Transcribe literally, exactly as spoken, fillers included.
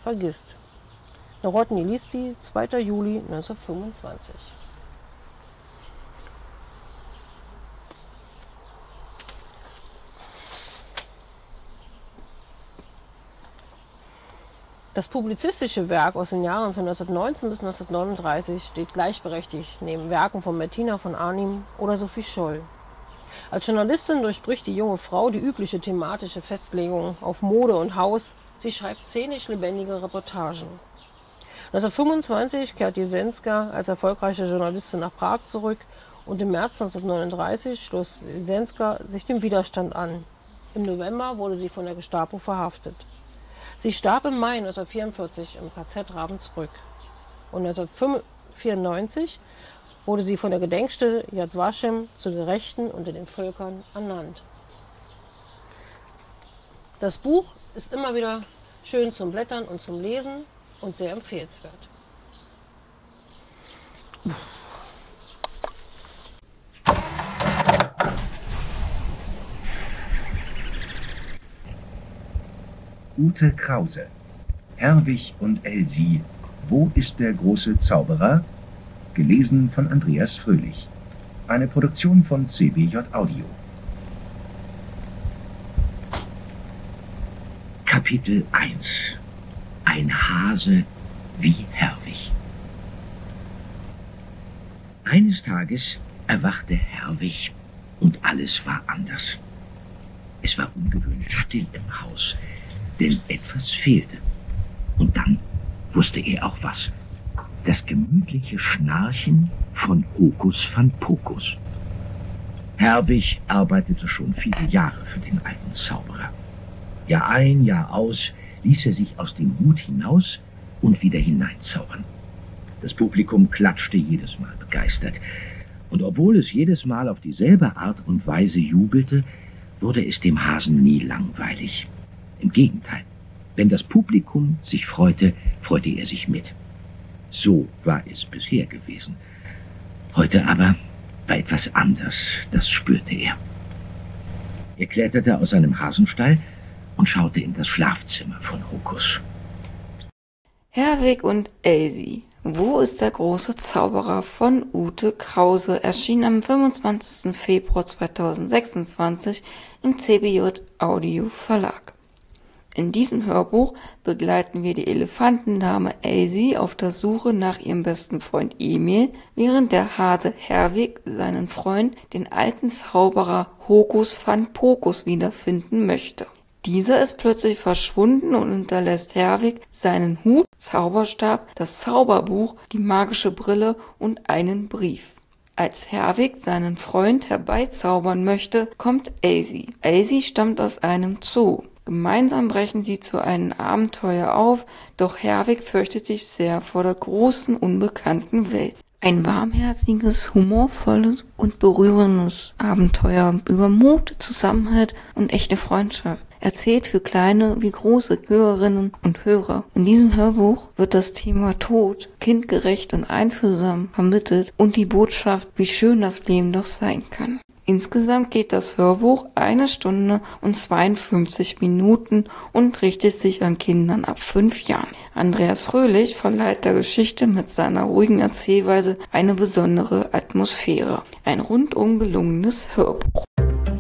vergisst. Nowotny Listi, zweiter Juli neunzehnhundertfünfundzwanzig. Das publizistische Werk aus den Jahren von neunzehnhundertneunzehn bis neunzehnhundertneununddreißig steht gleichberechtigt neben Werken von Bettina von Arnim oder Sophie Scholl. Als Journalistin durchbricht die junge Frau die übliche thematische Festlegung auf Mode und Haus. Sie schreibt szenisch lebendige Reportagen. neunzehnhundertfünfundzwanzig kehrt Jesenska als erfolgreiche Journalistin nach Prag zurück und im März neunzehnhundertneununddreißig schloss Jesenska sich dem Widerstand an. Im November wurde sie von der Gestapo verhaftet. Sie starb im Mai neunzehnhundertvierundvierzig im K Z Ravensbrück. Und neunzehnhundertvierundneunzig wurde sie von der Gedenkstätte Yad Vashem zur Gerechten unter den Völkern ernannt. Das Buch ist immer wieder schön zum Blättern und zum Lesen und sehr empfehlenswert. Ute Krause, Herwig und Elsie, Wo ist der große Zauberer? Gelesen von Andreas Fröhlich. Eine Produktion von C B J Audio. Kapitel eins. Ein Hase wie Herwig. Eines Tages erwachte Herwig und alles war anders. Es war ungewöhnlich still im Haus, denn etwas fehlte. Und dann wusste er auch was. Das gemütliche Schnarchen von Hokus van Pokus. Herwig arbeitete schon viele Jahre für den alten Zauberer. Jahr ein, Jahr aus ließ er sich aus dem Hut hinaus und wieder hineinzaubern. Das Publikum klatschte jedes Mal begeistert. Und obwohl es jedes Mal auf dieselbe Art und Weise jubelte, wurde es dem Hasen nie langweilig. Im Gegenteil, wenn das Publikum sich freute, freute er sich mit. So war es bisher gewesen. Heute aber war etwas anders, das spürte er. Er kletterte aus seinem Hasenstall und schaute in das Schlafzimmer von Hokus. Herwig und Elsie, Wo ist der große Zauberer von Ute Krause, erschien am fünfundzwanzigsten Februar zweitausendsechsundzwanzig im C B J Audio Verlag. In diesem Hörbuch begleiten wir die Elefantendame Elsie auf der Suche nach ihrem besten Freund Emil, während der Hase Herwig seinen Freund, den alten Zauberer Hokus van Pokus, wiederfinden möchte. Dieser ist plötzlich verschwunden und hinterlässt Herwig seinen Hut, Zauberstab, das Zauberbuch, die magische Brille und einen Brief. Als Herwig seinen Freund herbeizaubern möchte, kommt Elsie. Elsie stammt aus einem Zoo. Gemeinsam brechen sie zu einem Abenteuer auf, doch Herwig fürchtet sich sehr vor der großen, unbekannten Welt. Ein warmherziges, humorvolles und berührendes Abenteuer über Mut, Zusammenhalt und echte Freundschaft. Erzählt für kleine wie große Hörerinnen und Hörer. In diesem Hörbuch wird das Thema Tod kindgerecht und einfühlsam vermittelt und die Botschaft, wie schön das Leben doch sein kann. Insgesamt geht das Hörbuch eine Stunde und zweiundfünfzig Minuten und richtet sich an Kindern ab fünf Jahren. Andreas Fröhlich verleiht der Geschichte mit seiner ruhigen Erzählweise eine besondere Atmosphäre. Ein rundum gelungenes Hörbuch.